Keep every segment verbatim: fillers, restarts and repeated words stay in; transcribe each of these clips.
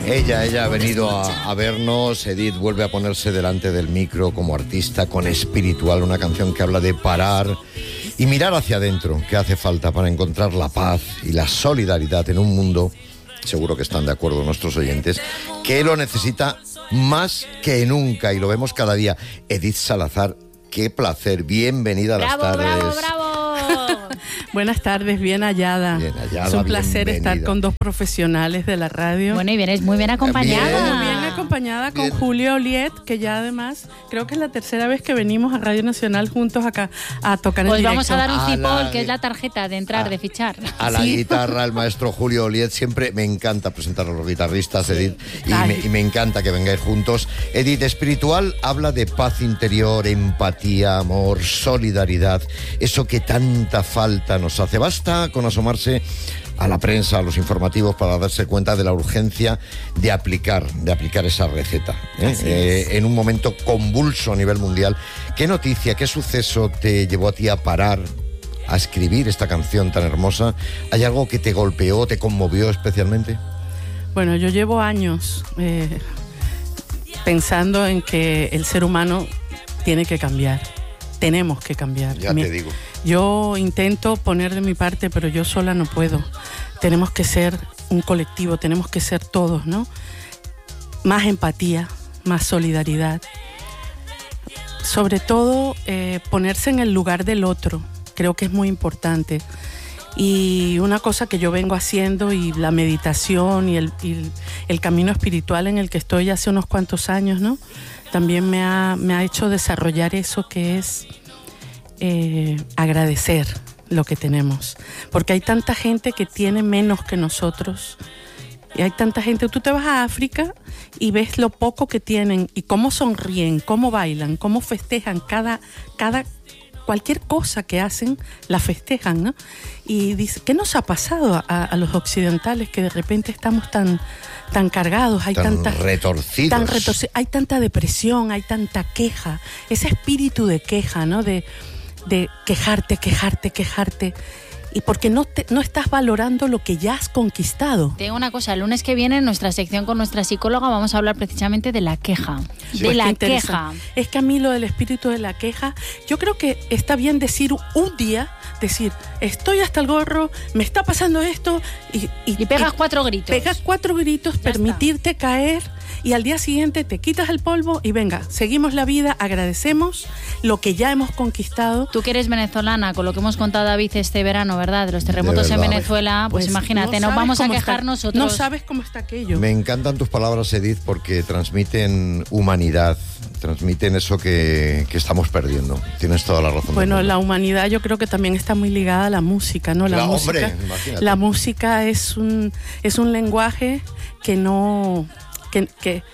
Ella, ella ha venido a, a vernos. Edith vuelve a ponerse delante del micro como artista con Espiritual, una canción que habla de parar y mirar hacia adentro, que hace falta para encontrar la paz y la solidaridad en un mundo, seguro que están de acuerdo nuestros oyentes, que lo necesita más que nunca y lo vemos cada día. Edith Salazar, qué placer, bienvenida a las bravo, tardes. Bravo, bravo. Buenas tardes, bien hallada. Bien hallada, es un placer bienvenida. estar con dos profesionales de la radio. Bueno, y vienes muy bien acompañada. Muy bien acompañada con Bien. Julio Oliet, que ya además creo que es la tercera vez que venimos a Radio Nacional juntos acá a tocar en Pues directo. vamos a dar un A cipol, la- que es la tarjeta de entrar, a- de fichar. A la Sí. guitarra, el maestro Julio Oliet. Siempre me encanta presentar a los guitarristas, Edith, y Ay. me, y me encanta que vengáis juntos. Edith, Espiritual habla de paz interior, empatía, amor, solidaridad, eso que tanta falta nos hace. Basta con asomarse a la prensa, a los informativos, para darse cuenta de la urgencia de aplicar, de aplicar esa receta, ¿eh? Así Eh, en un momento convulso a nivel mundial. ¿Qué noticia, qué suceso te llevó a ti a parar, a escribir esta canción tan hermosa? ¿Hay algo que te golpeó, te conmovió especialmente? Bueno, yo llevo años eh, pensando en que el ser humano tiene que cambiar. Tenemos que cambiar. Ya Mi- te digo. Yo intento poner de mi parte, pero yo sola no puedo. Tenemos que ser un colectivo, tenemos que ser todos, ¿no? Más empatía, más solidaridad. Sobre todo, eh, ponerse en el lugar del otro. Creo que es muy importante. Y una cosa que yo vengo haciendo, y la meditación y el, y el, el camino espiritual en el que estoy hace unos cuantos años, ¿no? También me ha, me ha hecho desarrollar eso que es eh, agradecer lo que tenemos. Porque hay tanta gente que tiene menos que nosotros. Y hay tanta gente, tú te vas a África y ves lo poco que tienen y cómo sonríen, cómo bailan, cómo festejan cada, cada cualquier cosa que hacen, la festejan, ¿no? Y dice, ¿qué nos ha pasado a, a los occidentales que de repente estamos tan, tan cargados? Hay Tan tanta, retorcidos. tan retorci- hay tanta depresión, hay tanta queja, ese espíritu de queja, ¿no? De, de quejarte, quejarte, quejarte. Y porque no, te, no estás valorando lo que ya has conquistado. Te digo una cosa, el lunes que viene en nuestra sección con nuestra psicóloga vamos a hablar precisamente de la queja. Sí. De Pues la qué queja. interesante. Es que a mí lo del espíritu de la queja, yo creo que está bien decir un día, decir, estoy hasta el gorro, me está pasando esto, y, Y pegas cuatro gritos. Pegas cuatro gritos, Ya permitirte caer, y al día siguiente te quitas el polvo y venga, seguimos la vida, agradecemos lo que ya hemos conquistado. Tú que eres venezolana, con lo que hemos contado, David, este verano, ¿verdad? De los terremotos De en verdad. Venezuela, pues, imagínate, no nos sabes vamos a cómo quejar está- nosotros. No sabes cómo está aquello. Me encantan tus palabras, Edith, porque transmiten humanidad, transmiten eso que, que estamos perdiendo. Tienes toda la razón. Bueno, del la mundo. humanidad yo creo que también está muy ligada a la música, ¿no? La Claro, música, hombre, imagínate. la música es un es un lenguaje que no que, que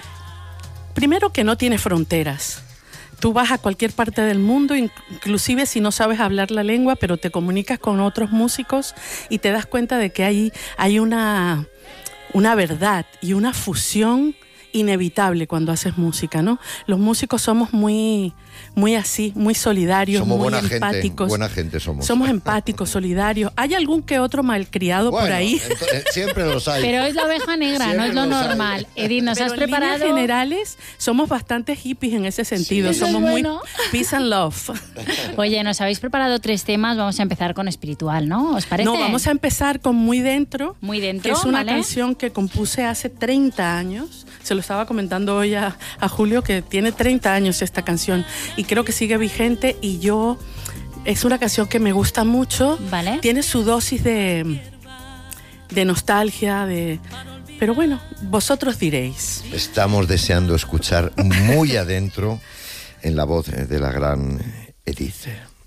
primero que no tiene fronteras. Tú vas a cualquier parte del mundo, inclusive si no sabes hablar la lengua, pero te comunicas con otros músicos y te das cuenta de que hay hay una una verdad y una fusión inevitable cuando haces música, ¿no? Los músicos somos muy, muy así, muy solidarios, Somos muy buena gente, empáticos. buena gente somos. Somos empáticos, solidarios. Hay algún que otro malcriado Bueno, por ahí. entonces, siempre los hay. Pero es la oveja negra, no Siempre es lo los hay. normal. Edith, ¿nos Pero has en líneas preparado? generales somos bastante hippies en ese sentido. Sí, eso es somos bueno. muy peace and love. Oye, nos habéis preparado tres temas, vamos a empezar con Espiritual, ¿no? ¿Os parece? No, vamos a empezar con Muy Dentro. Muy Dentro, que es una ¿vale? canción que compuse hace treinta años. Se lo estaba comentando hoy a, a Julio, que tiene treinta años esta canción y creo que sigue vigente, y yo es una canción que me gusta mucho. Vale. Tiene su dosis de, de nostalgia, de pero bueno, vosotros diréis. Estamos deseando escuchar muy adentro en la voz de la gran Edith.